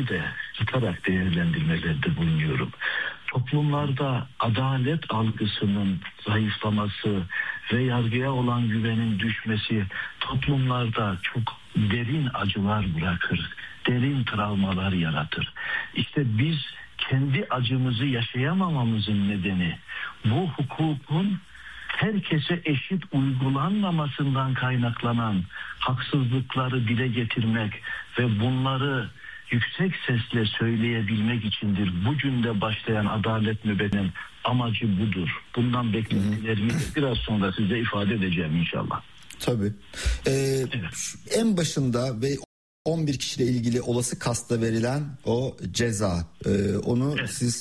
şeyleri de tutarak değerlendirmelerde bulunuyorum. Toplumlarda adalet algısının zayıflaması ve yargıya olan güvenin düşmesi toplumlarda çok derin acılar bırakır, derin travmalar yaratır. İşte biz kendi acımızı yaşayamamamızın nedeni bu hukukun herkese eşit uygulanmamasından kaynaklanan haksızlıkları dile getirmek ve bunları yüksek sesle söyleyebilmek içindir. Bu cümle başlayan adalet nöbetinin amacı budur. Bundan beklentilerimi biraz sonra size ifade edeceğim inşallah. Tabii. Evet. En başında ve 11 kişiyle ilgili olası kasta verilen o ceza, onu siz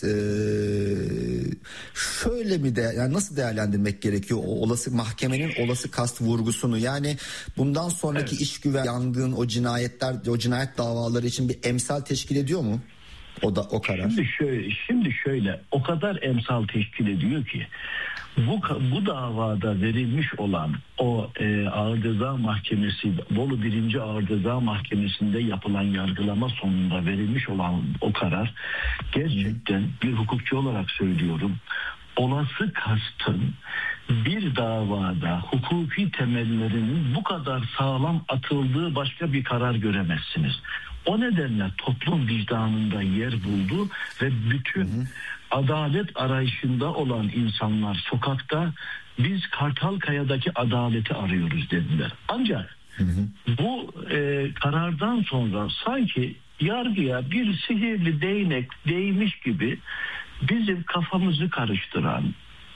şöyle mi yani nasıl değerlendirmek gerekiyor o olası mahkemenin olası kast vurgusunu? Yani bundan sonraki iş güven, yangın, o cinayet davaları için bir emsal teşkil ediyor mu? O karar. Şimdi şöyle o kadar emsal teşkil ediyor ki bu davada verilmiş olan o Ağır Ceza Mahkemesi, Bolu 1. Ağır Ceza Mahkemesi'nde yapılan yargılama sonunda verilmiş olan o karar gerçekten bir hukukçu olarak söylüyorum, olası kastın bir davada hukuki temellerinin bu kadar sağlam atıldığı başka bir karar göremezsiniz. O nedenle toplum vicdanında yer buldu ve bütün adalet arayışında olan insanlar sokakta biz Kartalkaya'daki adaleti arıyoruz dediler. Ancak bu karardan sonra sanki yargıya bir sihirli değnek değmiş gibi bizim kafamızı karıştıran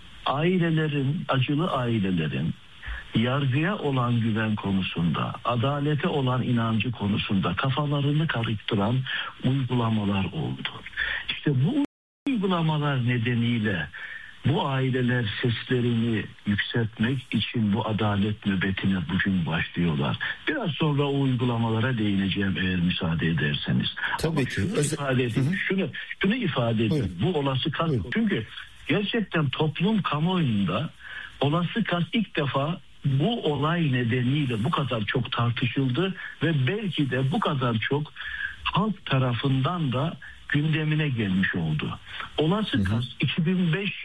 acılı ailelerin yargıya olan güven konusunda, adalete olan inancı konusunda kafalarını karıştıran uygulamalar oldu. İşte bu uygulamalar nedeniyle bu aileler seslerini yükseltmek için bu adalet nöbetine bugün başlıyorlar. Biraz sonra o uygulamalara değineceğim eğer müsaade ederseniz. Tabii ki. Şunu ifade edeyim. Bu olası kast. Çünkü gerçekten toplum kamuoyunda olası kast ilk defa bu olay nedeniyle bu kadar çok tartışıldı ve belki de bu kadar çok halk tarafından da gündemine gelmiş oldu. Olası kast 2005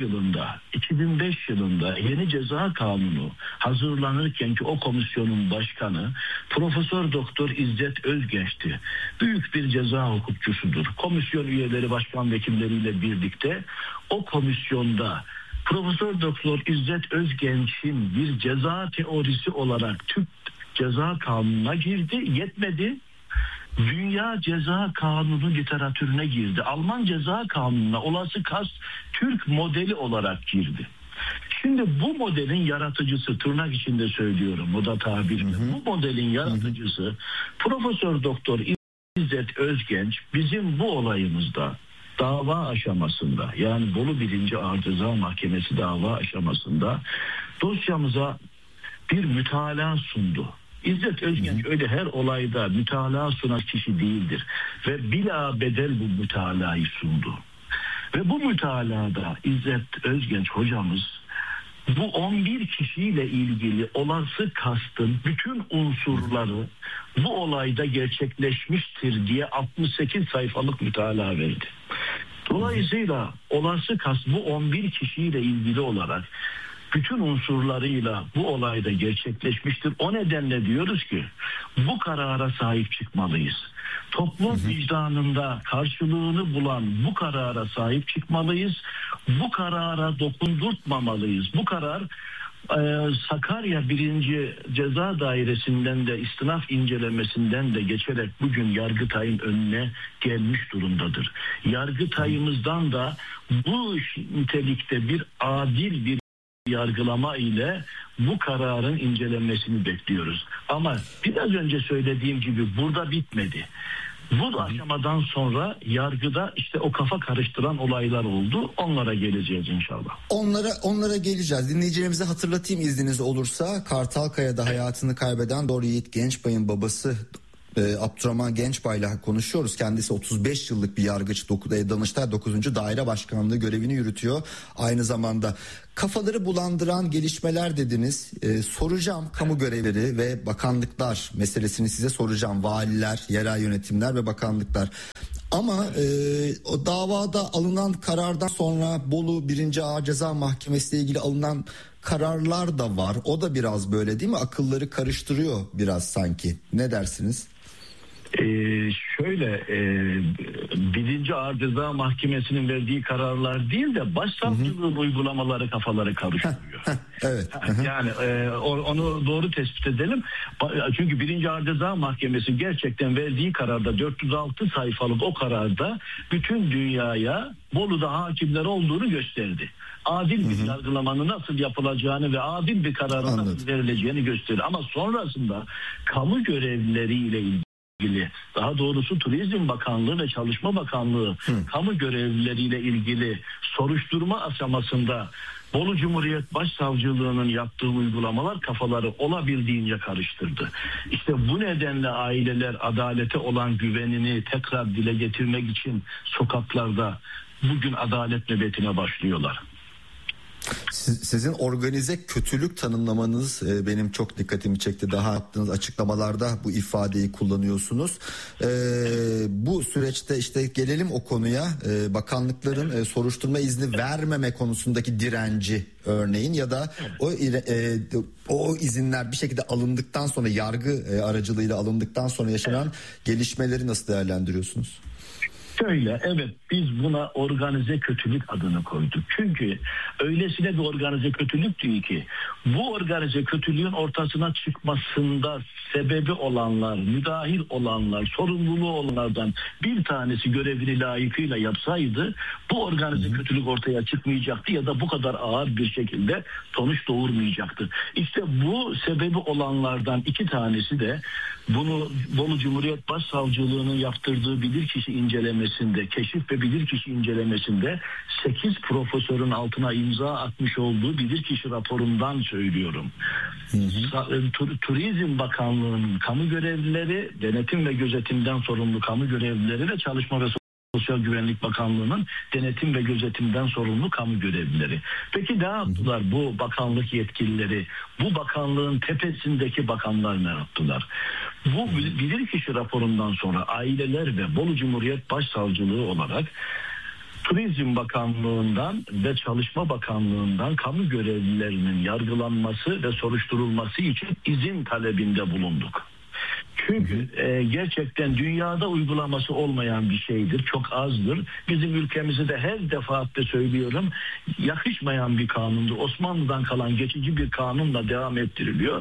yılında yeni ceza kanunu hazırlanırken ki o komisyonun başkanı Profesör Doktor İzzet Özgenç'ti. Büyük bir ceza hukukçusudur. Komisyon üyeleri, başkan vekilleriyle birlikte o komisyonda Profesör Doktor İzzet Özgenç'in bir ceza teorisi olarak Türk Ceza Kanunu'na girdi. Yetmedi. Dünya Ceza Kanunu literatürüne girdi. Alman Ceza Kanunu'na olası kast Türk modeli olarak girdi. Şimdi bu modelin yaratıcısı, tırnak içinde söylüyorum, o da tabirimle, bu modelin yaratıcısı Profesör Doktor İzzet Özgenç bizim bu olayımızda dava aşamasında, yani Bolu 1. Ağır Ceza Mahkemesi dava aşamasında dosyamıza bir mütalaa sundu. İzzet Özgenç öyle her olayda mütalaa sunan kişi değildir ve bila bedel bu mütalayı sundu. Ve bu mütalada İzzet Özgenç hocamız bu 11 kişiyle ilgili olası kastın bütün unsurları bu olayda gerçekleşmiştir diye 68 sayfalık mütalaa verdi. Dolayısıyla olası kast bu 11 kişiyle ilgili olarak bütün unsurlarıyla bu olayda gerçekleşmiştir. O nedenle diyoruz ki bu karara sahip çıkmalıyız. Toplum vicdanında karşılığını bulan bu karara sahip çıkmalıyız. Bu karara dokundurtmamalıyız. Bu karar Sakarya 1. Ceza Dairesi'nden de istinaf incelemesinden de geçerek bugün Yargıtay'ın önüne gelmiş durumdadır. Yargıtay'ımızdan da bu nitelikte bir adil bir yargılama ile bu kararın incelenmesini bekliyoruz. Ama biraz önce söylediğim gibi burada bitmedi. Bu aşamadan sonra yargıda işte o kafa karıştıran olaylar oldu. Onlara geleceğiz inşallah. Onlara geleceğiz. Dinleyicilerimize hatırlatayım izniniz olursa. Kartalkaya'da hayatını kaybeden Doğru Yiğit Gençbay'ın babası Abdurrahman Gençbay'la konuşuyoruz. Kendisi 35 yıllık bir yargıç, Danıştay 9. Daire Başkanlığı görevini yürütüyor. Aynı zamanda kafaları bulandıran gelişmeler dediniz. Soracağım kamu görevleri ve bakanlıklar meselesini size soracağım. Valiler, yerel yönetimler ve bakanlıklar. Ama o davada alınan karardan sonra Bolu 1. Ağır Ceza Mahkemesi ile ilgili alınan kararlar da var. O da biraz böyle değil mi? Akılları karıştırıyor biraz sanki. Ne dersiniz? Şöyle 1. Ağır Ceza Mahkemesi'nin verdiği kararlar değil de başsavcılığın uygulamaları kafaları karıştırıyor. Evet. Yani onu doğru tespit edelim. Çünkü 1. Ağır Ceza Mahkemesi gerçekten verdiği kararda 406 sayfalık o kararda bütün dünyaya Bolu'da hakimler olduğunu gösterdi. Adil bir yargılamanın nasıl yapılacağını ve adil bir kararın nasıl verileceğini gösterdi. Ama sonrasında kamu görevlileriyle ilgili, daha doğrusu Turizm Bakanlığı ve Çalışma Bakanlığı kamu görevlileriyle ilgili soruşturma aşamasında Bolu Cumhuriyet Başsavcılığı'nın yaptığı uygulamalar kafaları olabildiğince karıştırdı. İşte bu nedenle aileler adalete olan güvenini tekrar dile getirmek için sokaklarda bugün adalet nöbetine başlıyorlar. Sizin organize kötülük tanımlamanız benim çok dikkatimi çekti. Daha yaptığınız açıklamalarda bu ifadeyi kullanıyorsunuz. Bu süreçte işte gelelim o konuya. Bakanlıkların soruşturma izni vermeme konusundaki direnci örneğin ya da o izinler bir şekilde alındıktan sonra yargı aracılığıyla alındıktan sonra yaşanan gelişmeleri nasıl değerlendiriyorsunuz? Şöyle, evet, biz buna organize kötülük adını koyduk. Çünkü öylesine bir organize kötülük değil ki bu organize kötülüğün ortasına çıkmasında sebebi olanlar, müdahil olanlar, sorumluluğu olanlardan bir tanesi görevini layıkıyla yapsaydı bu organize kötülük ortaya çıkmayacaktı ya da bu kadar ağır bir şekilde sonuç doğurmayacaktı. İşte bu sebebi olanlardan iki tanesi de bunu Bolu Cumhuriyet Başsavcılığı'nın yaptırdığı bilirkişi incelemesinde, keşif ve bilirkişi incelemesinde 8 profesörün altına imza atmış olduğu bilirkişi raporundan söylüyorum. Turizm Bakanlığı'nın kamu görevlileri, denetim ve gözetimden sorumlu kamu görevlileri ve Çalışma ve Sosyal Güvenlik Bakanlığı'nın denetim ve gözetimden sorumlu kamu görevlileri. Peki ne yaptılar bu bakanlık yetkilileri? Bu bakanlığın tepesindeki bakanlar ne yaptılar? Bu bilirkişi raporundan sonra aileler ve Bolu Cumhuriyet Başsavcılığı olarak Turizm Bakanlığı'ndan ve Çalışma Bakanlığı'ndan kamu görevlilerinin yargılanması ve soruşturulması için izin talebinde bulunduk. Çünkü gerçekten dünyada uygulaması olmayan bir şeydir, çok azdır. Bizim ülkemizde de her defaatle söylüyorum, yakışmayan bir kanundur. Osmanlı'dan kalan geçici bir kanunla devam ettiriliyor.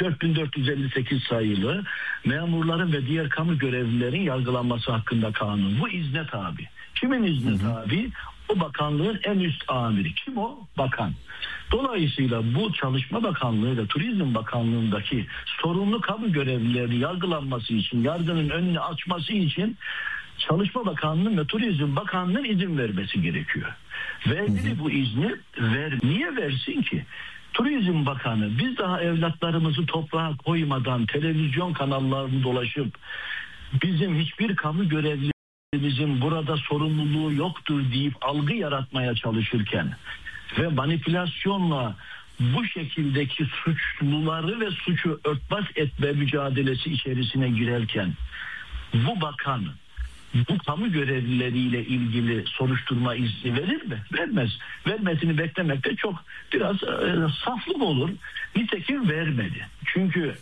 4458 sayılı memurların ve diğer kamu görevlilerin yargılanması hakkında kanun. Bu izne tabi. Kimin izne tabi? O bakanlığın en üst amiri. Kim o? Bakan. Dolayısıyla bu Çalışma Bakanlığı ve Turizm Bakanlığı'ndaki sorumlu kamu görevlileri yargılanması için, yargının önünü açması için Çalışma Bakanlığı ve Turizm Bakanlığı'nın izin vermesi gerekiyor. Verdi bu izni, niye versin ki? Turizm Bakanı biz daha evlatlarımızı toprağa koymadan televizyon kanallarını dolaşıp bizim hiçbir kamu görevlimizin burada sorumluluğu yoktur deyip algı yaratmaya çalışırken ve manipülasyonla bu şekildeki suçluları ve suçu örtbas etme mücadelesi içerisine girerken bu bakan bu kamu görevlileriyle ilgili soruşturma izni verir mi? Vermez. Vermesini beklemekte çok biraz saflık olur. Nitekim vermedi. Çünkü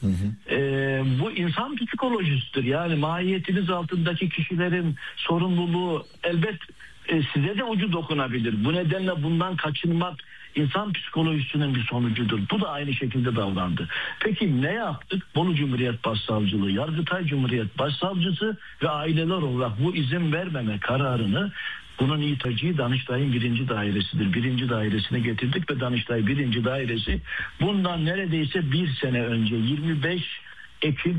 bu insan psikolojisidir. Yani mahiyetiniz altındaki kişilerin sorumluluğu elbet size de ucu dokunabilir. Bu nedenle bundan kaçınmak insan psikolojisinin bir sonucudur. Bu da aynı şekilde davrandı. Peki ne yaptık? Bolu Cumhuriyet Başsavcılığı, Yargıtay Cumhuriyet Başsavcısı ve aileler olarak bu izin vermeme kararını, bunun itacı Danıştay'ın 1. dairesidir. 1. dairesine getirdik ve Danıştay 1. dairesi bundan neredeyse bir sene önce 25 Ekim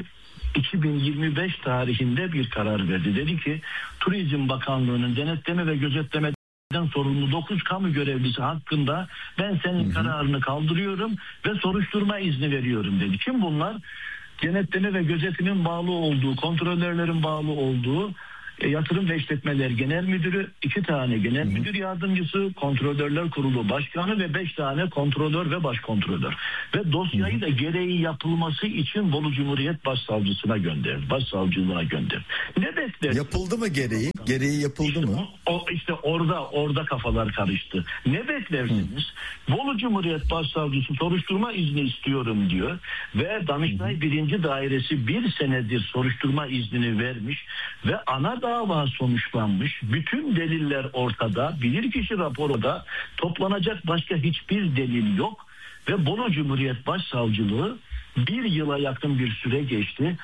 2025 tarihinde bir karar verdi. Dedi ki Turizm Bakanlığı'nın denetleme ve gözetlemeden sorumlu 9 kamu görevlisi hakkında ben senin kararını kaldırıyorum ve soruşturma izni veriyorum dedi. Kim bunlar? Denetleme ve gözetimin bağlı olduğu, kontrolörlerin bağlı olduğu Yatırım ve İşletmeler Genel Müdürü, 2 tane Genel Müdür Yardımcısı, Kontrolörler Kurulu Başkanı ve 5 tane Kontrolör ve Başkontrolör. Ve dosyayı da gereği yapılması için Bolu Cumhuriyet Başsavcısına gönderdi. Başsavcılığına gönderdi. Ne bekler? Yapıldı mı gereği? Gereği yapıldı mı? İşte orada kafalar karıştı. Ne beklersiniz? Bolu Cumhuriyet Başsavcısı soruşturma izni istiyorum diyor ve Danıştay 1. Dairesi 1 senedir soruşturma iznini vermiş ve ana dava sonuçlanmış. Bütün deliller ortada. Bilirkişi raporu da toplanacak başka hiçbir delil yok ve Bolu Cumhuriyet Başsavcılığı 1 yıla yakın bir süre geçti.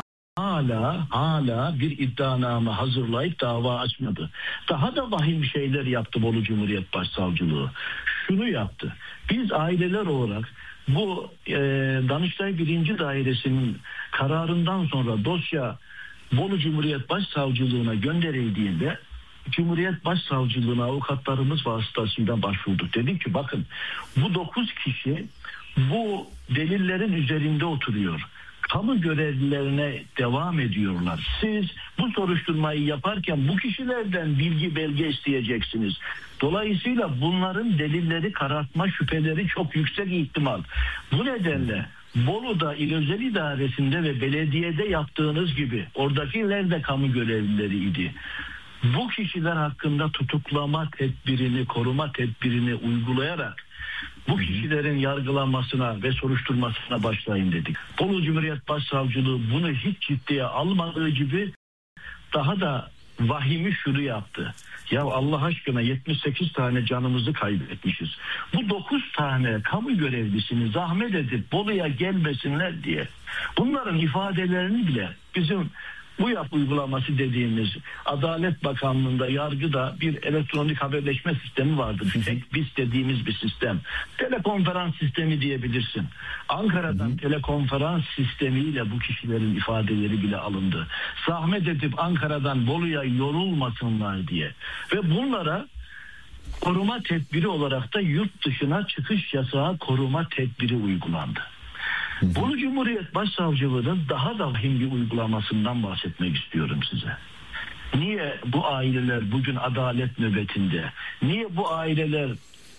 Hala bir iddianame hazırlayıp dava açmadı. Daha da vahim şeyler yaptı Bolu Cumhuriyet Başsavcılığı. Şunu yaptı. Biz aileler olarak bu Danıştay 1. Dairesi'nin kararından sonra dosya Bolu Cumhuriyet Başsavcılığına gönderildiğinde Cumhuriyet Başsavcılığına avukatlarımız vasıtasıyla başvurduk. Dedik ki bakın bu 9 kişi bu delillerin üzerinde oturuyor. Kamu görevlilerine devam ediyorlar. Siz bu soruşturmayı yaparken bu kişilerden bilgi belge isteyeceksiniz. Dolayısıyla bunların delilleri karartma şüpheleri çok yüksek ihtimal. Bu nedenle Bolu'da İl Özel İdaresi'nde ve belediyede yaptığınız gibi oradakiler de kamu görevlileriydi. Bu kişiler hakkında tutuklama tedbirini, koruma tedbirini uygulayarak bu kişilerin yargılanmasına ve soruşturmasına başlayın dedik. Bolu Cumhuriyet Başsavcılığı bunu hiç ciddiye almadığı gibi daha da vahimi şunu yaptı. Ya Allah aşkına 78 tane canımızı kaybetmişiz. Bu 9 tane kamu görevlisini zahmet edip Bolu'ya gelmesinler diye. Bunların ifadelerini bile bizim bu uygulaması dediğimiz Adalet Bakanlığı'nda, yargıda bir elektronik haberleşme sistemi vardır. Biz dediğimiz bir sistem. Telekonferans sistemi diyebilirsin. Ankara'dan telekonferans sistemiyle bu kişilerin ifadeleri bile alındı. Zahmet edip Ankara'dan Bolu'ya yorulmasınlar diye. Ve bunlara koruma tedbiri olarak da yurt dışına çıkış yasağı koruma tedbiri uygulandı. Bolu Cumhuriyet Başsavcılığı'nın daha da vahim bir uygulamasından bahsetmek istiyorum size. Niye bu aileler bugün adalet nöbetinde? Niye bu aileler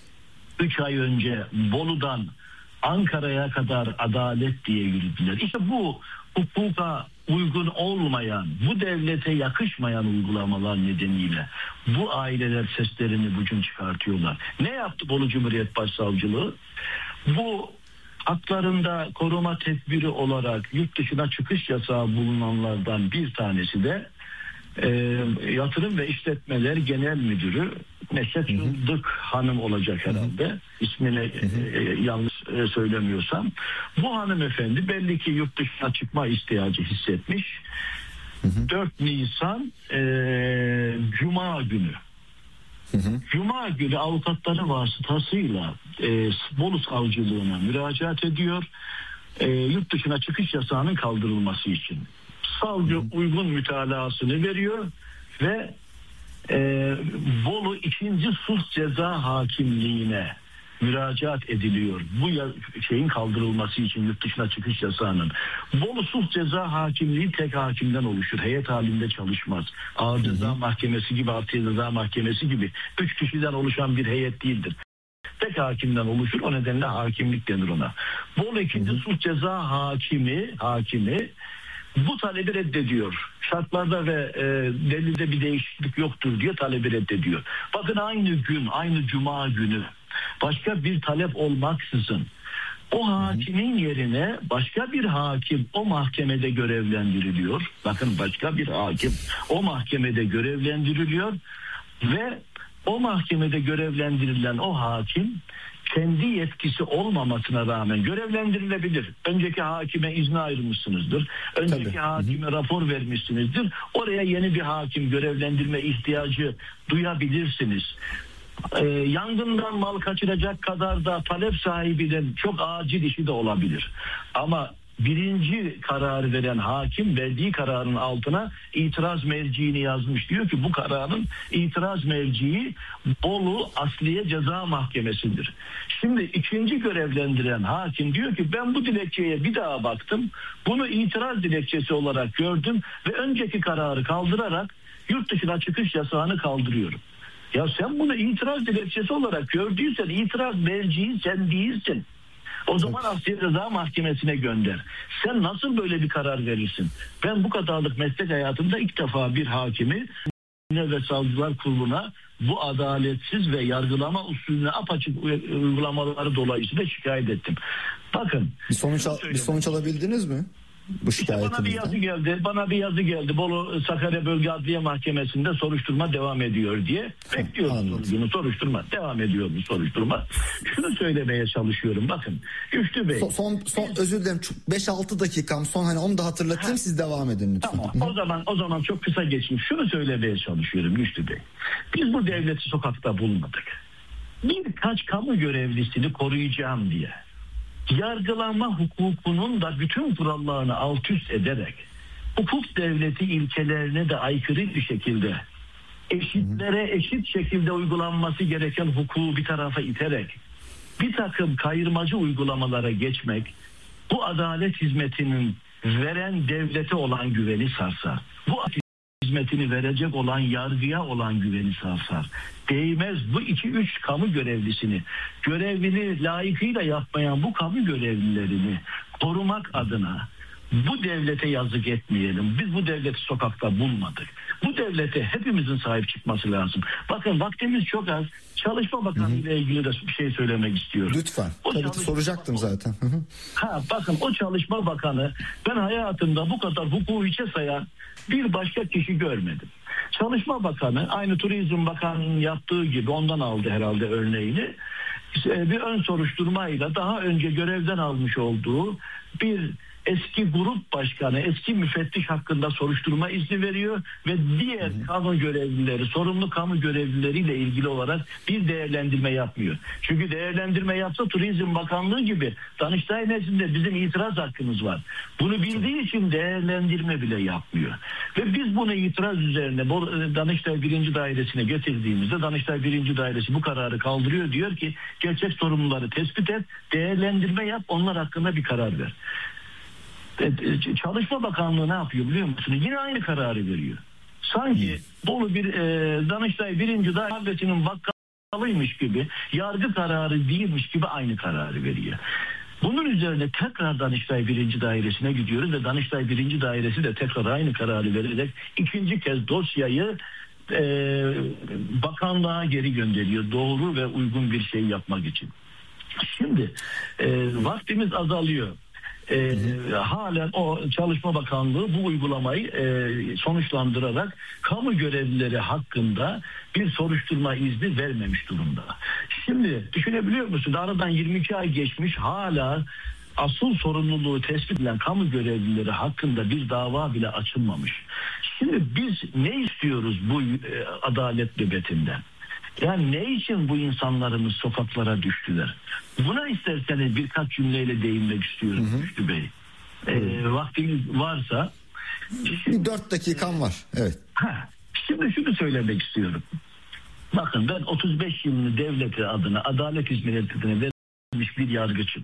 3 ay önce Bolu'dan Ankara'ya kadar adalet diye yürüdüler? İşte bu hukuka uygun olmayan, bu devlete yakışmayan uygulamalar nedeniyle bu aileler seslerini bugün çıkartıyorlar. Ne yaptı Bolu Cumhuriyet Başsavcılığı? Bu haklarında koruma tedbiri olarak yurt dışına çıkış yasağı bulunanlardan bir tanesi de Yatırım ve İşletmeler Genel Müdürü Neşet Sıldık Hanım olacak herhalde. İsmini yanlış söylemiyorsam. Bu hanımefendi belli ki yurt dışına çıkma ihtiyacı hissetmiş. 4 Nisan Cuma günü. Cuma günü avukatları vasıtasıyla Bolu Savcılığına müracaat ediyor. Yurt dışına çıkış yasağının kaldırılması için. Savcı uygun mütalasını veriyor ve Bolu 2. Sulh Ceza Hakimliğine müracaat ediliyor. Bu şeyin kaldırılması için yurt dışına çıkış yasağının. Bolu Sulh Ceza Hakimliği tek hakimden oluşur. Heyet halinde çalışmaz. Ağır Ceza Mahkemesi gibi, Altı Ceza Mahkemesi gibi 3 kişiden oluşan bir heyet değildir. Tek hakimden oluşur. O nedenle hakimlik denir ona. Bolu 2. Sulh Ceza Hakimi bu talebi reddediyor. Şartlarda ve delilde bir değişiklik yoktur diye talebi reddediyor. Bakın aynı Cuma günü başka bir talep olmaksızın o hakimin yerine başka bir hakim o mahkemede görevlendiriliyor. Bakın başka bir hakim o mahkemede görevlendiriliyor ve o mahkemede görevlendirilen o hakim kendi yetkisi olmamasına rağmen görevlendirilebilir. Önceki hakime izni ayrılmışsınızdır. Önceki hakime rapor vermişsinizdir. Oraya yeni bir hakim görevlendirme ihtiyacı duyabilirsiniz. Yangından mal kaçıracak kadar da talep sahibinin çok acil işi de olabilir. Ama birinci kararı veren hakim verdiği kararın altına itiraz merciğini yazmış. Diyor ki bu kararın itiraz merciği Bolu Asliye Ceza Mahkemesi'dir. Şimdi ikinci görevlendiren hakim diyor ki ben bu dilekçeye bir daha baktım. Bunu itiraz dilekçesi olarak gördüm ve önceki kararı kaldırarak yurt dışına çıkış yasağını kaldırıyorum. Ya sen bunu itiraz dilekçesi olarak gördüysen itiraz merciği sen değilsin. O zaman Asya Ceza Mahkemesi'ne gönder. Sen nasıl böyle bir karar verirsin? Ben bu kadarlık meslek hayatımda ilk defa bir hakimi ve Savcılar Kurulu'na bu adaletsiz ve yargılama usulüne apaçık uygulamaları dolayısıyla şikayet ettim. Bakın. Bir sonuç alabildiniz mi? Bu bana bir yazı geldi. Bolu Sakarya Bölge Adliye Mahkemesi'nde soruşturma devam ediyor diye. Bekliyoruz soruşturma. Devam ediyor bu soruşturma. Şunu söylemeye çalışıyorum. Bakın Güçlü Bey. Son özür dilerim. 5-6 dakikam son, hani onu da hatırlatayım, siz devam edin lütfen. Tamam. O zaman çok kısa geçeyim. Şunu söylemeye çalışıyorum Güçlü Bey. Biz bu devleti sokakta bulmadık. Birkaç kamu görevlisini koruyacağım diye yargılama hukukunun da bütün kurallarını alt üst ederek hukuk devleti ilkelerine de aykırı bir şekilde eşitlere eşit şekilde uygulanması gereken hukuku bir tarafa iterek bir takım kayırmacı uygulamalara geçmek bu adalet hizmetinin veren devlete olan güveni sarsar. Bu hizmetini verecek olan yargıya olan güveni sarsar. Değmez bu 2-3 kamu görevlisini, görevini layıkıyla yapmayan bu kamu görevlilerini korumak adına bu devlete yazık etmeyelim. Biz bu devleti sokakta bulmadık. Bu devlete hepimizin sahip çıkması lazım. Bakın vaktimiz çok az. Çalışma Bakanı ile ilgili de bir şey söylemek istiyorum. Lütfen. Tabii soracaktım zaten. Bakın o Çalışma Bakanı, ben hayatımda bu kadar hukuku hiçe sayan bir başka kişi görmedim. Çalışma Bakanı aynı Turizm Bakanı'nın yaptığı gibi, ondan aldı herhalde örneğini. Bir ön soruşturmayla daha önce görevden almış olduğu bir eski grup başkanı, eski müfettiş hakkında soruşturma izni veriyor ve diğer kamu görevlileri, sorumlu kamu görevlileriyle ilgili olarak bir değerlendirme yapmıyor. Çünkü değerlendirme yapsa Turizm Bakanlığı gibi Danıştay nezdinde bizim itiraz hakkımız var. Bunu bildiği için değerlendirme bile yapmıyor. Ve biz bunu itiraz üzerine Danıştay 1. Dairesi'ne getirdiğimizde Danıştay 1. Dairesi bu kararı kaldırıyor, diyor ki gerçek sorumluları tespit et, değerlendirme yap, onlar hakkında bir karar ver. Çalışma Bakanlığı ne yapıyor biliyor musunuz? Yine aynı kararı veriyor. Sanki Bolu Danıştay 1. Dairesi'nin bakkalıymış gibi, yargı kararı değilmiş gibi aynı kararı veriyor. Bunun üzerine tekrar Danıştay 1. Dairesi'ne gidiyoruz ve Danıştay 1. Dairesi de tekrar aynı kararı vererek ikinci kez dosyayı bakanlığa geri gönderiyor. Doğru ve uygun bir şey yapmak için. Şimdi vaktimiz azalıyor. Halen o Çalışma Bakanlığı bu uygulamayı sonuçlandırarak kamu görevlileri hakkında bir soruşturma izni vermemiş durumda. Şimdi düşünebiliyor musun? Aradan 22 ay geçmiş, hala asıl sorumluluğu tespit edilen kamu görevlileri hakkında bir dava bile açılmamış. Şimdi biz ne istiyoruz bu adalet nöbetinden? Yani ne için bu insanlarımız sokaklara düştüler? Buna isterseniz birkaç cümleyle değinmek istiyorum Güçlü Bey. Vaktiniz varsa. Bir 4 dakikam var. Evet. Şimdi şunu söylemek istiyorum. Bakın ben 35 yılını devleti adına, adalet hizmetine vermiş bir yargıçım.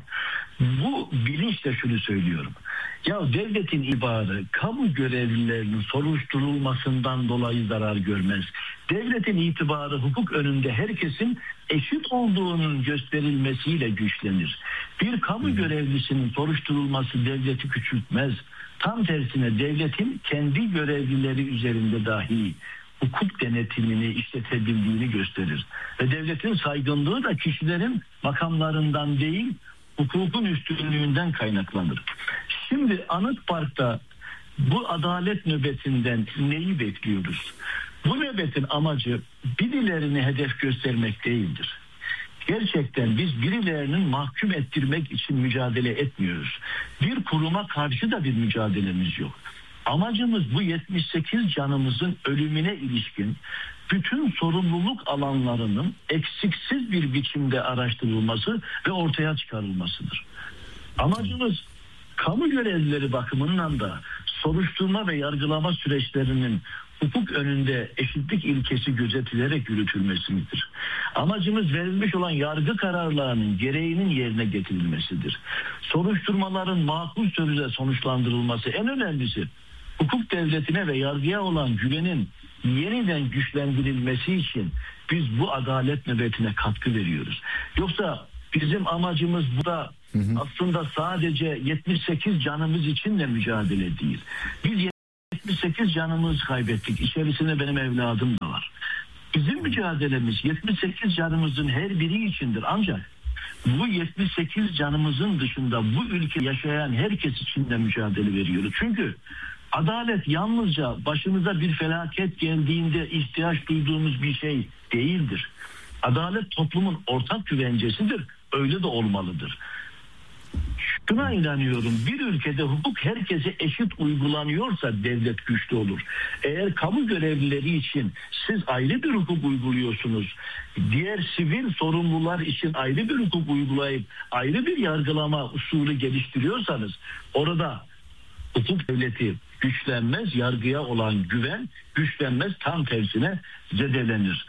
Bu bilinçle şunu söylüyorum. Ya devletin itibarı kamu görevlilerinin soruşturulmasından dolayı zarar görmez. Devletin itibarı hukuk önünde herkesin eşit olduğunun gösterilmesiyle güçlenir. Bir kamu görevlisinin soruşturulması devleti küçültmez. Tam tersine devletin kendi görevlileri üzerinde dahi hukuk denetimini işletebildiğini gösterir. Ve devletin saygınlığı da kişilerin makamlarından değil, hukukun üstünlüğünden kaynaklanır. Şimdi Anıt Park'ta bu adalet nöbetinden neyi bekliyoruz? Bu nöbetin amacı birilerini hedef göstermek değildir. Gerçekten biz birilerinin mahkum ettirmek için mücadele etmiyoruz. Bir kuruma karşı da bir mücadelemiz yok. Amacımız bu 78 canımızın ölümüne ilişkin bütün sorumluluk alanlarının eksiksiz bir biçimde araştırılması ve ortaya çıkarılmasıdır. Amacımız kamu görevlileri bakımından da soruşturma ve yargılama süreçlerinin hukuk önünde eşitlik ilkesi gözetilerek yürütülmesidir. Amacımız verilmiş olan yargı kararlarının gereğinin yerine getirilmesidir. Soruşturmaların makul sürede sonuçlandırılması, en önemlisi hukuk devletine ve yargıya olan güvenin yeniden güçlendirilmesi için biz bu adalet nöbetine katkı veriyoruz. Yoksa bizim amacımız burada aslında sadece 78 canımız için de mücadele değil. Biz 78 canımız kaybettik. İçerisinde benim evladım da var. Bizim mücadelemiz 78 canımızın her biri içindir. Ancak bu 78 canımızın dışında bu ülke yaşayan herkes için de mücadele veriyoruz. Çünkü adalet yalnızca başımıza bir felaket geldiğinde ihtiyaç duyduğumuz bir şey değildir. Adalet toplumun ortak güvencesidir. Öyle de olmalıdır. Şuna inanıyorum, bir ülkede hukuk herkese eşit uygulanıyorsa devlet güçlü olur. Eğer kamu görevlileri için siz ayrı bir hukuk uyguluyorsunuz, diğer sivil sorumlular için ayrı bir hukuk uygulayıp ayrı bir yargılama usulü geliştiriyorsanız orada hukuk devleti güçlenmez, yargıya olan güven güçlenmez, tam tersine zedelenir.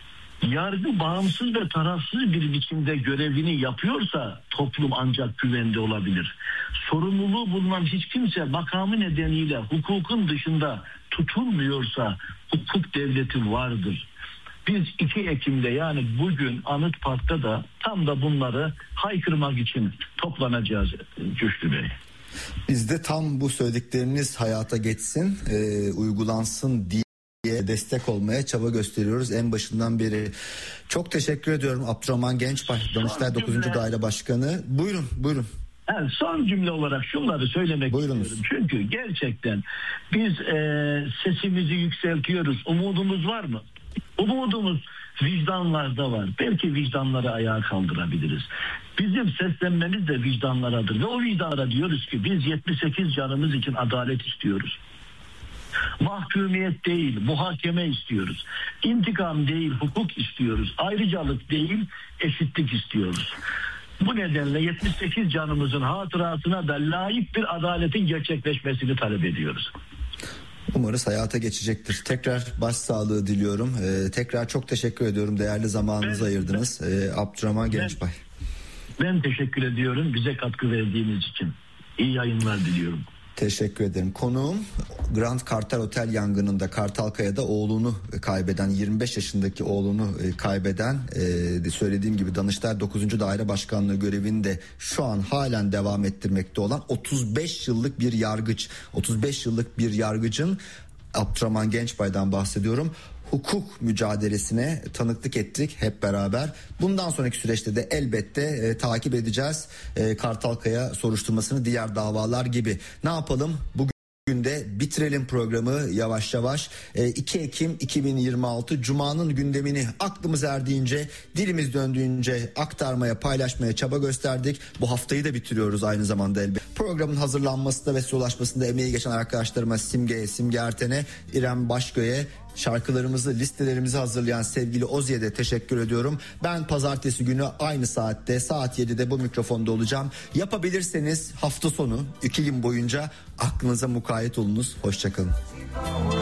Yargı bağımsız ve tarafsız bir biçimde görevini yapıyorsa toplum ancak güvende olabilir. Sorumluluğu bulunan hiç kimse makamı nedeniyle hukukun dışında tutulmuyorsa hukuk devleti vardır. Biz 2 Ekim'de yani bugün Anıt Park'ta da tam da bunları haykırmak için toplanacağız Güçlü Bey. Biz de tam bu söyledikleriniz hayata geçsin, uygulansın diye destek olmaya çaba gösteriyoruz en başından beri. Çok teşekkür ediyorum Abdurrahman Gençbay, Danıştay 9. Daire Başkanı. Buyurun. Yani son cümle olarak şunları söylemek istiyorum. Çünkü gerçekten biz sesimizi yükseltiyoruz. Umudumuz var mı? Umudumuz vicdanlarda var. Belki vicdanları ayağa kaldırabiliriz. Bizim seslenmemiz de vicdanlaradır. Ve o vicdanlara diyoruz ki biz 78 canımız için adalet istiyoruz. Mahkumiyet değil, muhakeme istiyoruz. İntikam değil, hukuk istiyoruz. Ayrıcalık değil, eşitlik istiyoruz. Bu nedenle 78 canımızın hatırasına da layık bir adaletin gerçekleşmesini talep ediyoruz. Umarız hayata geçecektir. Tekrar başsağlığı diliyorum. Tekrar çok teşekkür ediyorum. Değerli zamanınızı ayırdınız. Abdurrahman Gençbay. Ben teşekkür ediyorum bize katkı verdiğiniz için. İyi yayınlar diliyorum. Teşekkür ederim. Konuğum Grand Kartal Otel yangınında Kartalkaya'da oğlunu kaybeden, 25 yaşındaki oğlunu kaybeden, söylediğim gibi Danıştay 9. Daire Başkanlığı görevini de şu an halen devam ettirmekte olan 35 yıllık bir yargıç. 35 yıllık bir yargıcın, Abdurrahman Gençbay'dan bahsediyorum, hukuk mücadelesine tanıklık ettik hep beraber. Bundan sonraki süreçte de elbette takip edeceğiz Kartalkaya soruşturmasını, diğer davalar gibi. Ne yapalım? Bugün de bitirelim programı yavaş yavaş. 2 Ekim 2026 Cuma'nın gündemini aklımız erdiğince, dilimiz döndüğünce aktarmaya, paylaşmaya çaba gösterdik. Bu haftayı da bitiriyoruz aynı zamanda elbette. Programın hazırlanmasında ve size ulaşmasında emeği geçen arkadaşlarıma, Simge Erten'e, İrem Başgöy'e, şarkılarımızı, listelerimizi hazırlayan sevgili Ozi'ye de teşekkür ediyorum. Ben pazartesi günü aynı saatte, saat 7'de bu mikrofonda olacağım. Yapabilirseniz hafta sonu 2 gün boyunca aklınıza mukayyet olunuz. Hoşçakalın.